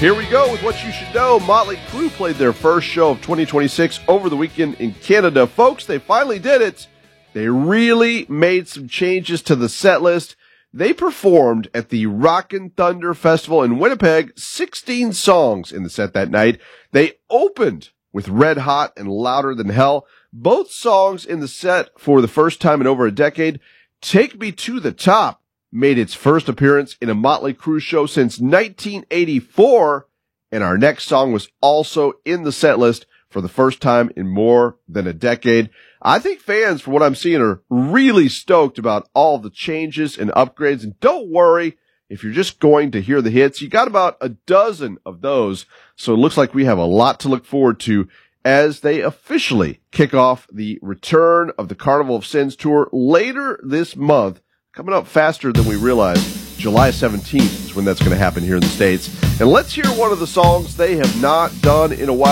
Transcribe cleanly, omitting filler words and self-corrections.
Here we go with what you should know. Motley Crue played their first show of 2026 over the weekend in Canada. Folks, they finally did it. They really made some changes to the set list. They performed at the Rockin' Thunder Festival in Winnipeg, 16 songs in the set that night. They opened with Red Hot and Louder Than Hell, both songs in the set for the first time in over a decade. Take Me to the Top made its first appearance in a Motley Crue show since 1984, and our next song was also in the set list for the first time in more than a decade. I think fans, from what I'm seeing, are really stoked about all the changes and upgrades, and don't worry if you're just going to hear the hits. You got about a dozen of those, so it looks like we have a lot to look forward to as they officially kick off the return of the Carnival of Sins tour later this month. Coming up faster than we realized. July 17th is when that's going to happen here in the States. And let's hear one of the songs they have not done in a while.